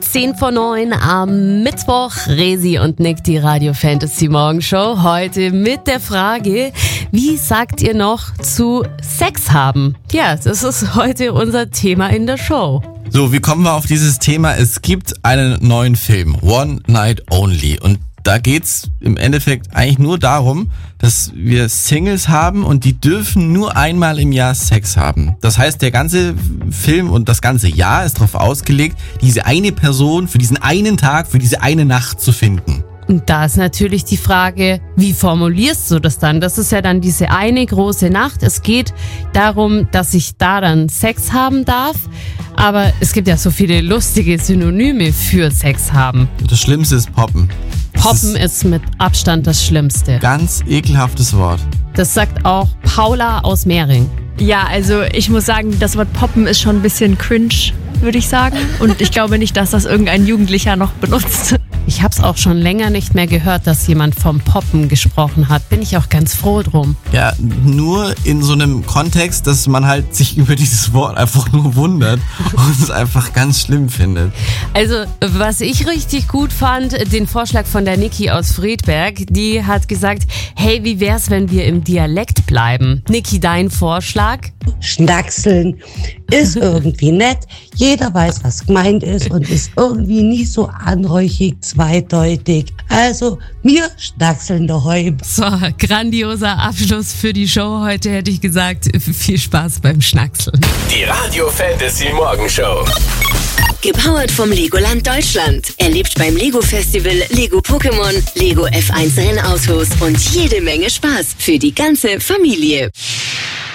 10:09 am Mittwoch. Resi und Nick, die Radio Fantasy Morgenshow. Heute mit der Frage, wie sagt ihr noch zu Sex haben? Ja, das ist heute unser Thema in der Show. So, wie kommen wir auf dieses Thema? Es gibt einen neuen Film, One Night Only. Und da geht's im Endeffekt eigentlich nur darum, dass wir Singles haben und die dürfen nur einmal im Jahr Sex haben. Das heißt, der ganze Film und das ganze Jahr ist darauf ausgelegt, diese eine Person für diesen einen Tag, für diese eine Nacht zu finden. Und da ist natürlich die Frage, wie formulierst du das dann? Das ist ja dann diese eine große Nacht. Es geht darum, dass ich da dann Sex haben darf. Aber es gibt ja so viele lustige Synonyme für Sex haben. Das Schlimmste ist Poppen. Poppen ist mit Abstand das Schlimmste. Ganz ekelhaftes Wort. Das sagt auch Paula aus Mehring. Ja, also ich muss sagen, das Wort Poppen ist schon ein bisschen cringe, würde ich sagen. Und ich glaube nicht, dass das irgendein Jugendlicher noch benutzt. Ich habe es auch schon länger nicht mehr gehört, dass jemand vom Poppen gesprochen hat. Bin ich auch ganz froh drum. Ja, nur in so einem Kontext, dass man halt sich über dieses Wort einfach nur wundert und es einfach ganz schlimm findet. Also, was ich richtig gut fand, den Vorschlag von der Niki aus Friedberg, die hat gesagt, hey, wie wär's, wenn wir im Dialekt bleiben? Niki, dein Vorschlag? Schnackseln ist irgendwie nett. Jeder weiß, was gemeint ist und ist irgendwie nicht so anrüchig, zweideutig. Also, wir schnackseln daheim. So, grandioser Abschluss für die Show heute, hätte ich gesagt. Viel Spaß beim Schnackseln. Die Radio Fantasy Morgenshow. Gepowert vom Legoland Deutschland. Erlebt beim Lego Festival Lego Pokémon, Lego F1 Rennautos und jede Menge Spaß für die ganze Familie.